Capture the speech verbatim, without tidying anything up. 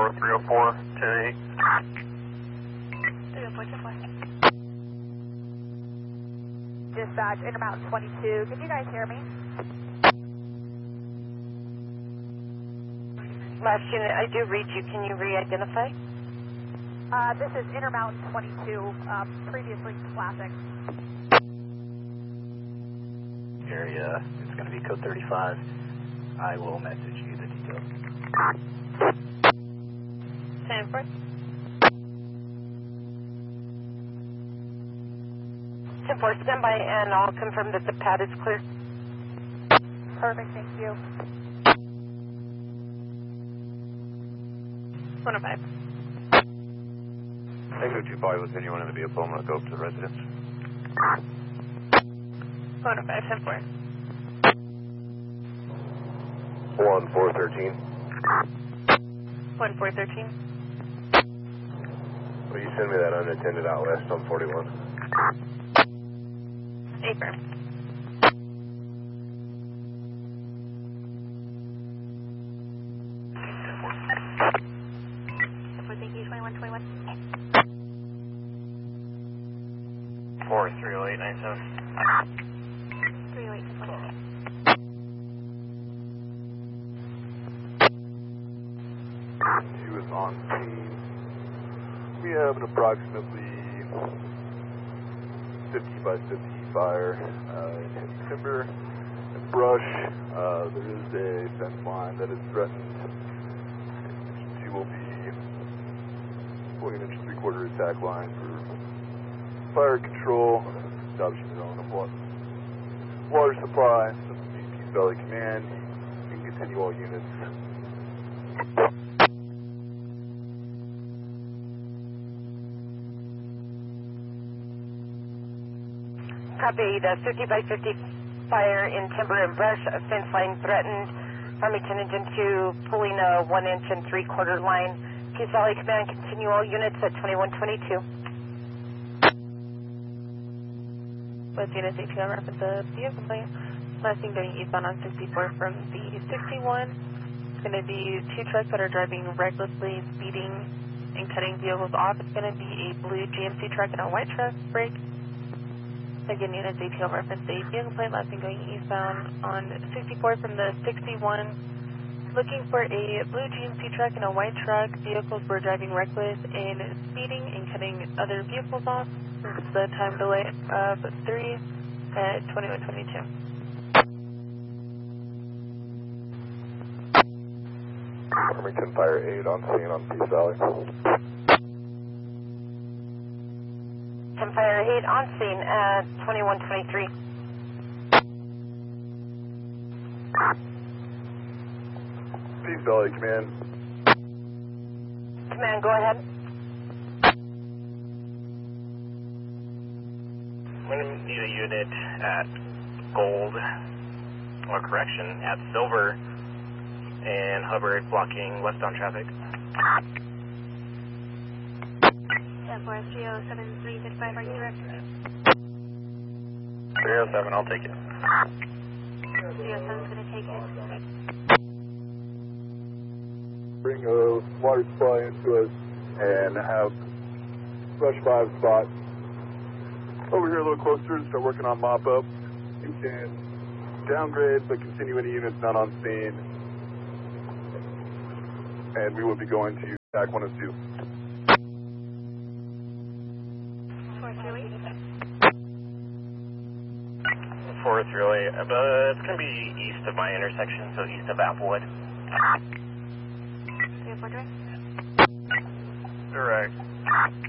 three oh four to eight. three oh four to four. Dispatch, Intermountain twenty-two. Can you guys hear me? Last unit, I do read you. Can you re-identify? Uh, this is Intermountain twenty-two, um, previously Classic. Area, it's going to be code thirty-five. I will message you the details. Sanford. ten four, stand by and I'll confirm that the pad is clear. Perfect, thank you. one oh five. Tango two five with anyone in the vehicle. I'm going to go up to the residence. one oh five, ten four. one four thirteen. one four thirteen. Will you send me that unattended out west on forty-one? Affirm. Thank you, twenty-one twenty-one. four three oh eight nine seven. three oh eight to twenty. He was on scene. We have an approximately fifty by fifty fire uh, in heavy timber and brush. Uh, there is a fence line that is threatened. He will be pulling an inch and three quarter attack line for fire control, establishing their own water, water supply. This is Peace Valley Command. You can continue all units. Copy the fifty by fifty fire in timber and brush, a fence line threatened. Farmington Engine two pulling a one inch and three quarter line. Peace Valley Command, continue all units at twenty-one twenty-two. With units A P M reference the vehicle plane. Last thing going eastbound on sixty-four from the sixty-one. It's going to be two trucks that are driving recklessly, speeding, and cutting vehicles off. It's going to be a blue G M C truck and a white truck brake. Again, units A P L reference the vehicle plate. Last thing going eastbound on sixty-four from the sixty-one. Looking for a blue G M C truck and a white truck. Vehicles were driving reckless and speeding and cutting other vehicles off. This is the time delay of three at twenty-one twenty-two. Farmington Fire eight on scene on Peace Valley. Fire eight on scene at twenty-one twenty-three. Peace Valley Command. Command, go ahead. We're going to need a unit at Gold, or correction, at Silver and Hubbard blocking westbound traffic. ten four, three oh seven, three fifty-five, are you direct? three oh seven, I'll take it. three oh seven is going to take it. Bring a water supply into us and have Rush five spot over here a little closer and start working on mop up. You can downgrade but continue any units not on scene. And we will be going to T A C one oh two. four three oh eight. four three oh eight, but it's going to be east of my intersection, so east of Applewood. three oh four direct. Direct.